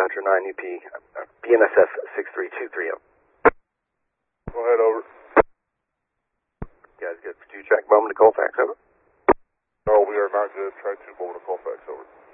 Voucher 9 UP, BNSF 63230. Go ahead, over. You guys good for 2 track moment to Colfax, over? No, we are not good. Track 2 moment to Colfax, over.